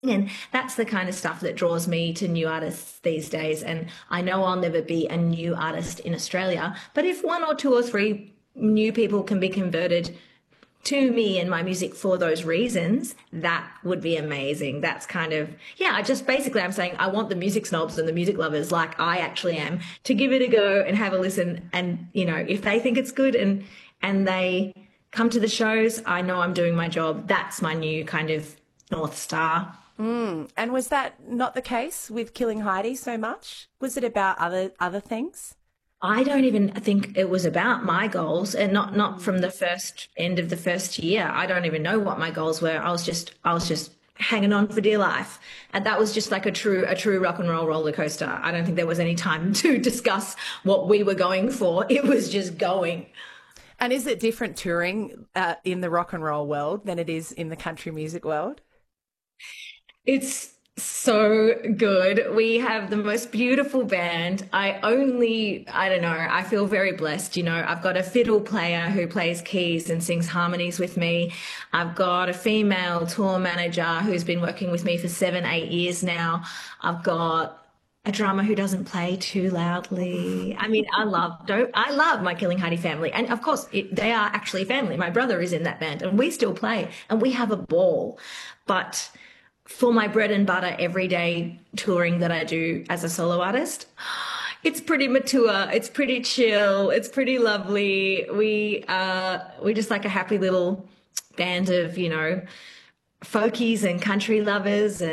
And that's the kind of stuff that draws me to new artists these days. And I know I'll never be a new artist in Australia, but if one or two or three new people can be converted to me and my music for those reasons, that would be amazing. That's kind of, yeah, I just basically I'm saying I want the music snobs and the music lovers like I actually am to give it a go and have a listen. And, you know, if they think it's good and they come to the shows, I know I'm doing my job. That's my new kind of North Star. And was that not the case with Killing Heidi so much? Was it about other things? I don't even think it was about my goals, and not from the first end of the first year. I don't even know what my goals were. I was just hanging on for dear life. And that was just like a true rock and roll roller coaster. I don't think there was any time to discuss what we were going for. It was just going. And is it different touring in the rock and roll world than it is in the country music world? It's so good. We have the most beautiful band. I don't know, I feel very blessed. You know, I've got a fiddle player who plays keys and sings harmonies with me. I've got a female tour manager who's been working with me for 7, 8 years now. I've got a drummer who doesn't play too loudly. I mean, I love my Killing Heidi family. And of course, they are actually family. My brother is in that band and we still play and we have a ball. But for my bread and butter everyday touring that I do as a solo artist, it's pretty mature, it's pretty chill, it's pretty lovely. We just like a happy little band of, you know, folkies and country lovers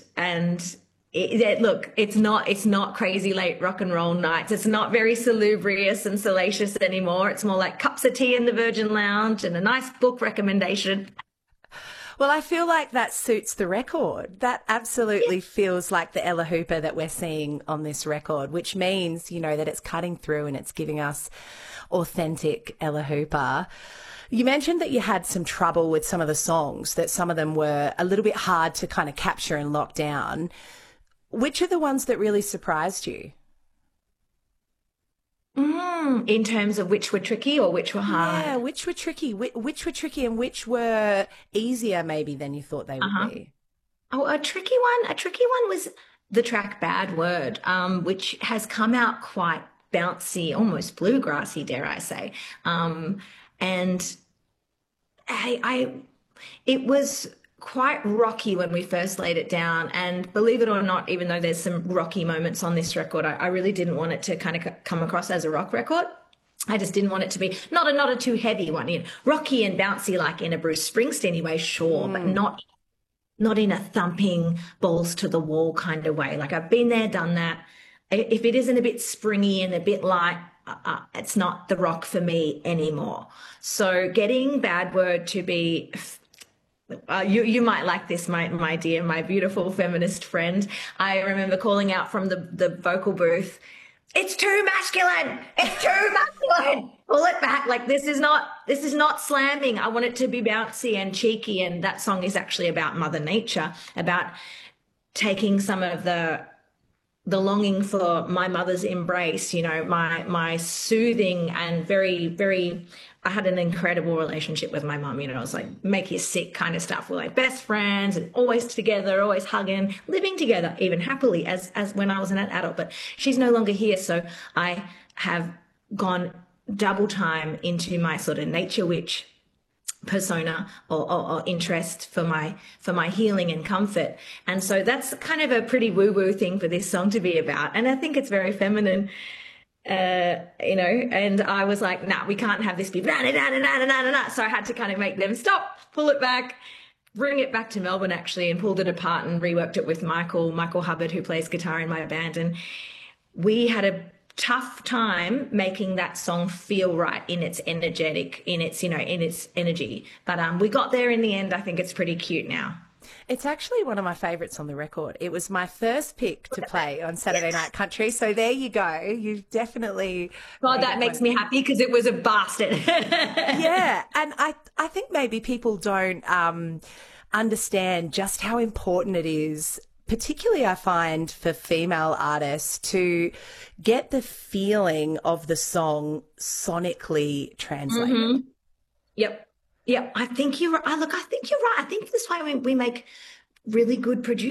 look, it's not crazy late rock and roll nights. It's not very salubrious and salacious anymore. It's more like cups of tea in the Virgin Lounge and a nice book recommendation. Well, I feel like that suits the record. That absolutely feels like the Ella Hooper that we're seeing on this record, which means, you know, that it's cutting through and it's giving us authentic Ella Hooper. You mentioned that you had some trouble with some of the songs, that some of them were a little bit hard to kind of capture and lock down. Which are the ones that really surprised you? In terms of which were tricky or which were hard? Yeah, which were tricky, and which were easier maybe than you thought they would be. Oh, a tricky one. A tricky one was the track Bad Word, which has come out quite bouncy, almost bluegrassy, dare I say. And it was quite rocky when we first laid it down. And believe it or not, even though there's some rocky moments on this record, I really didn't want it to kind of come across as a rock record. I just didn't want it to be not a too heavy one. You know, rocky and bouncy like in a Bruce Springsteen way, sure, but not in a thumping balls to the wall kind of way. Like I've been there, done that. If it isn't a bit springy and a bit light, it's not the rock for me anymore. So getting Bad Word to be you might like this, my dear, my beautiful feminist friend. I remember calling out from the vocal booth, "It's too masculine! It's too masculine! Pull it back! Like this is not slamming. I want it to be bouncy and cheeky." And that song is actually about Mother Nature, about taking some of the longing for my mother's embrace, you know, my soothing and very, very, I had an incredible relationship with my mum, you know, it was like make you sick kind of stuff. We're like best friends and always together, always hugging, living together, even happily as when I was an adult, but she's no longer here. So I have gone double time into my sort of nature witch persona or interest for my healing and comfort. And so that's kind of a pretty woo-woo thing for this song to be about. And I think it's very feminine, you know, and I was like, nah, we can't have this be so I had to kind of make them stop, pull it back, bring it back to Melbourne actually, and pulled it apart and reworked it with Michael Hubbard, who plays guitar in my band. And we had a tough time making that song feel right in its energetic, in its, you know, in its energy. But we got there in the end. I think it's pretty cute now. It's actually one of my favourites on the record. It was my first pick to play on Saturday Night Country. So there you go. You've definitely... God, that makes me happy because it was a bastard. Yeah. And I think maybe people don't understand just how important it is, particularly I find for female artists, to get the feeling of the song sonically translated. Mm-hmm. Yep. I think you're right. Look, I think you're right. I think this way we make really good producers.